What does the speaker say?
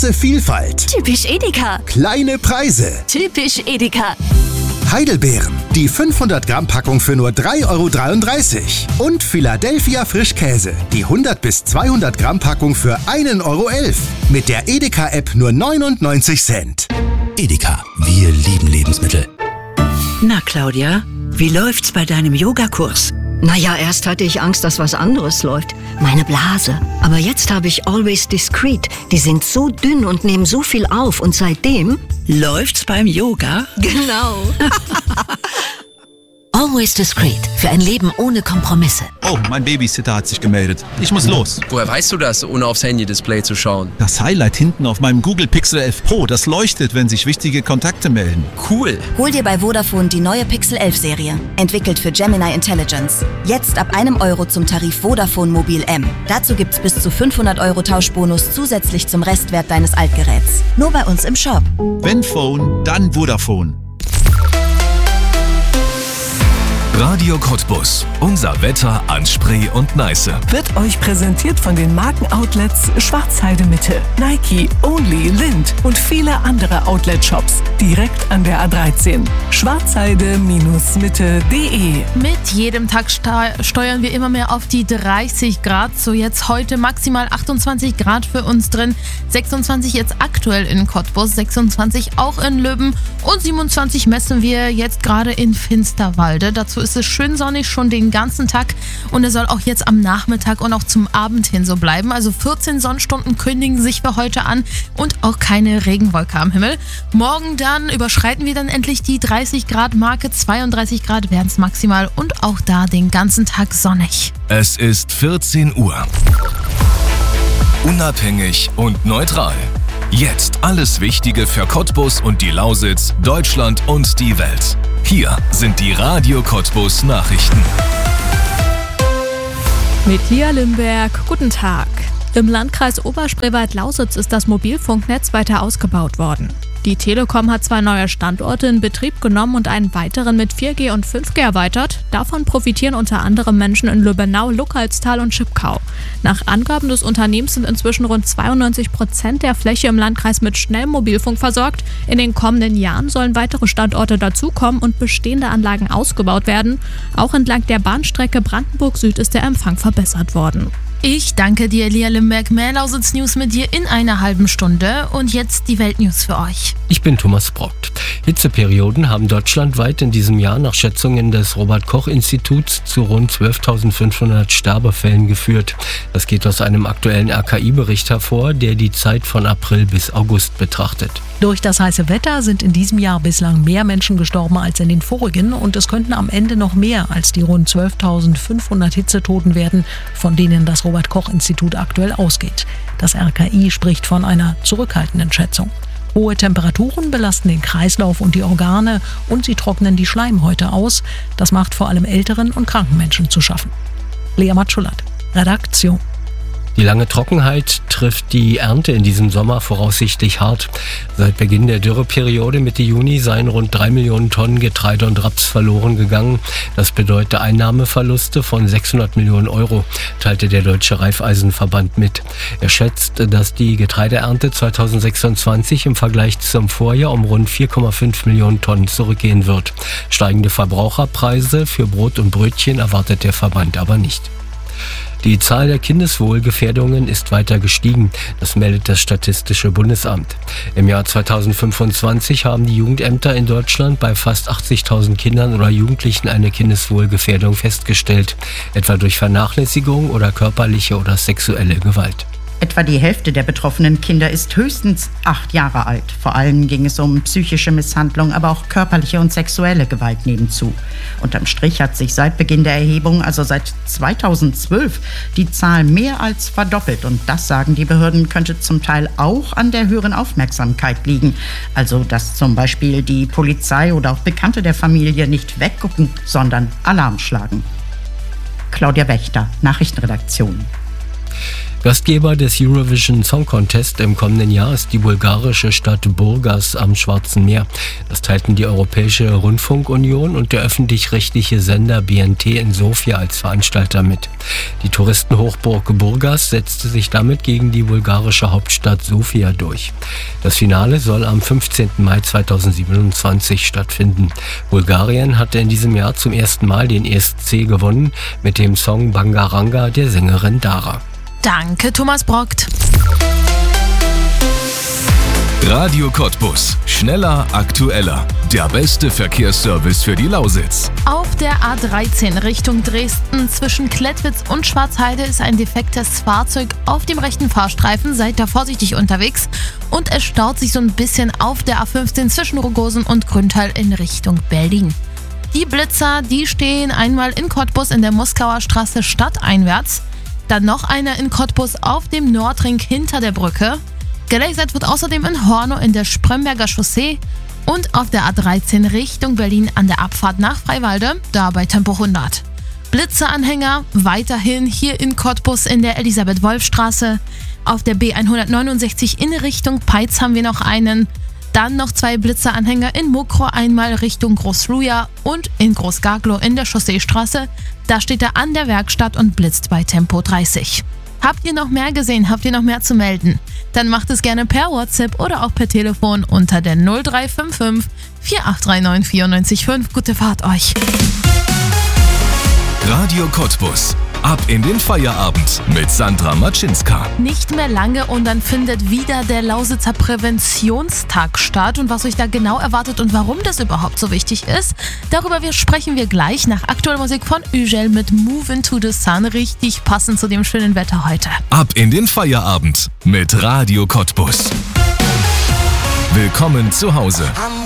Große Vielfalt. Typisch Edeka. Kleine Preise. Typisch Edeka. Heidelbeeren. Die 500 Gramm Packung für nur 3,33 €. Und Philadelphia Frischkäse. Die 100 bis 200 Gramm Packung für 1,11 €. Mit der Edeka-App nur 99 Cent. Edeka, wir lieben Lebensmittel. Na Claudia, wie läuft's bei deinem Yogakurs? Naja, erst hatte ich Angst, dass was anderes läuft. Meine Blase. Aber jetzt habe ich Always Discreet. Die sind so dünn und nehmen so viel auf. Und seitdem... Läuft's beim Yoga? Genau. Always Discreet. Für ein Leben ohne Kompromisse. Oh, mein Babysitter hat sich gemeldet. Ich muss los. Woher weißt du das, ohne aufs Handy-Display zu schauen? Das Highlight hinten auf meinem Google Pixel 11 Pro, das leuchtet, wenn sich wichtige Kontakte melden. Cool. Hol dir bei Vodafone die neue Pixel 11 Serie. Entwickelt für Gemini Intelligence. Jetzt ab €1 zum Tarif Vodafone Mobil M. Dazu gibt's bis zu 500 € Tauschbonus zusätzlich zum Restwert deines Altgeräts. Nur bei uns im Shop. Wenn Phone, dann Vodafone. Radio Cottbus. Unser Wetter an Spree und Neiße. Wird euch präsentiert von den Markenoutlets Schwarzheide Mitte, Nike, Only, Lind und viele andere Outlet-Shops. Direkt an der A13. Schwarzheide-mitte.de. Mit jedem Tag steuern wir immer mehr auf die 30 Grad. So jetzt heute maximal 28 Grad für uns drin. 26 jetzt aktuell in Cottbus, 26 auch in Löben und 27 messen wir jetzt gerade in Finsterwalde. Dazu ist es schön sonnig schon den ganzen Tag und es soll auch jetzt am Nachmittag und auch zum Abend hin so bleiben. Also 14 Sonnenstunden kündigen sich für heute an und auch keine Regenwolke am Himmel. Morgen dann überschreiten wir dann endlich die 30 Grad Marke, 32 Grad werden es maximal und auch da den ganzen Tag sonnig. Es ist 14 Uhr. Unabhängig und neutral. Jetzt alles Wichtige für Cottbus und die Lausitz, Deutschland und die Welt. Hier sind die Radio Cottbus Nachrichten. Mit Lia Limberg, guten Tag. Im Landkreis Oberspreewald-Lausitz ist das Mobilfunknetz weiter ausgebaut worden. Die Telekom hat 2 neue Standorte in Betrieb genommen und einen weiteren mit 4G und 5G erweitert. Davon profitieren unter anderem Menschen in Lübbenau, Luckertstal und Schipkau. Nach Angaben des Unternehmens sind inzwischen rund 92% der Fläche im Landkreis mit Schnellmobilfunk versorgt. In den kommenden Jahren sollen weitere Standorte dazukommen und bestehende Anlagen ausgebaut werden. Auch entlang der Bahnstrecke Brandenburg Süd ist der Empfang verbessert worden. Ich danke dir, Lia Limberg. Mehr Lausitz-News mit dir in einer halben Stunde. Und jetzt die Weltnews für euch. Ich bin Thomas Brockt. Hitzeperioden haben deutschlandweit in diesem Jahr nach Schätzungen des Robert-Koch-Instituts zu rund 12.500 Sterbefällen geführt. Das geht aus einem aktuellen RKI-Bericht hervor, der die Zeit von April bis August betrachtet. Durch das heiße Wetter sind in diesem Jahr bislang mehr Menschen gestorben als in den vorigen und es könnten am Ende noch mehr als die rund 12.500 Hitzetoten werden, von denen das Robert-Koch-Institut aktuell ausgeht. Das RKI spricht von einer zurückhaltenden Schätzung. Hohe Temperaturen belasten den Kreislauf und die Organe und sie trocknen die Schleimhäute aus. Das macht vor allem älteren und kranken Menschen zu schaffen. Lea Matschulat, Redaktion. Die lange Trockenheit trifft die Ernte in diesem Sommer voraussichtlich hart. Seit Beginn der Dürreperiode Mitte Juni seien rund 3 Millionen Tonnen Getreide und Raps verloren gegangen. Das bedeutet Einnahmeverluste von 600 Millionen Euro, teilte der Deutsche Raiffeisenverband mit. Er schätzt, dass die Getreideernte 2026 im Vergleich zum Vorjahr um rund 4,5 Millionen Tonnen zurückgehen wird. Steigende Verbraucherpreise für Brot und Brötchen erwartet der Verband aber nicht. Die Zahl der Kindeswohlgefährdungen ist weiter gestiegen, das meldet das Statistische Bundesamt. Im Jahr 2025 haben die Jugendämter in Deutschland bei fast 80.000 Kindern oder Jugendlichen eine Kindeswohlgefährdung festgestellt, etwa durch Vernachlässigung oder körperliche oder sexuelle Gewalt. Etwa die Hälfte der betroffenen Kinder ist höchstens 8 Jahre alt. Vor allem ging es um psychische Misshandlung, aber auch körperliche und sexuelle Gewalt nebenzu. Unterm Strich hat sich seit Beginn der Erhebung, also seit 2012, die Zahl mehr als verdoppelt. Und das, sagen die Behörden, könnte zum Teil auch an der höheren Aufmerksamkeit liegen. Also, dass zum Beispiel die Polizei oder auch Bekannte der Familie nicht weggucken, sondern Alarm schlagen. Claudia Wächter, Nachrichtenredaktion. Gastgeber des Eurovision Song Contest im kommenden Jahr ist die bulgarische Stadt Burgas am Schwarzen Meer. Das teilten die Europäische Rundfunkunion und der öffentlich-rechtliche Sender BNT in Sofia als Veranstalter mit. Die Touristenhochburg Burgas setzte sich damit gegen die bulgarische Hauptstadt Sofia durch. Das Finale soll am 15. Mai 2027 stattfinden. Bulgarien hatte in diesem Jahr zum ersten Mal den ESC gewonnen mit dem Song Bangaranga der Sängerin Dara. Danke, Thomas Brockt. Radio Cottbus. Schneller, aktueller. Der beste Verkehrsservice für die Lausitz. Auf der A13 Richtung Dresden zwischen Klettwitz und Schwarzheide ist ein defektes Fahrzeug auf dem rechten Fahrstreifen. Seid da vorsichtig unterwegs. Und es staut sich so ein bisschen auf der A15 zwischen Rogosen und Grüntal in Richtung Berlin. Die Blitzer, die stehen einmal in Cottbus in der Muskauer Straße stadteinwärts. Dann noch einer in Cottbus auf dem Nordring hinter der Brücke. Gelasert wird außerdem in Hornow in der Spremberger Chaussee und auf der A13 Richtung Berlin an der Abfahrt nach Freiwalde, da bei Tempo 100. Blitzeranhänger weiterhin hier in Cottbus in der Elisabeth-Wolf-Straße. Auf der B169 in Richtung Peitz haben wir noch einen. Dann noch 2 Blitzeranhänger in Mokro, einmal Richtung Großruja und in Großgaglow in der Chausseestraße. Da steht er an der Werkstatt und blitzt bei Tempo 30. Habt ihr noch mehr gesehen? Habt ihr noch mehr zu melden? Dann macht es gerne per WhatsApp oder auch per Telefon unter der 0355 4839 94,5. Gute Fahrt euch. Radio Cottbus. Ab in den Feierabend mit Sandra Matschinska. Nicht mehr lange und dann findet wieder der Lausitzer Präventionstag statt. Und was euch da genau erwartet und warum das überhaupt so wichtig ist, darüber sprechen wir gleich nach aktueller Musik von Ugel mit Move Into the Sun. Richtig passend zu dem schönen Wetter heute. Ab in den Feierabend mit Radio Cottbus. Willkommen zu Hause.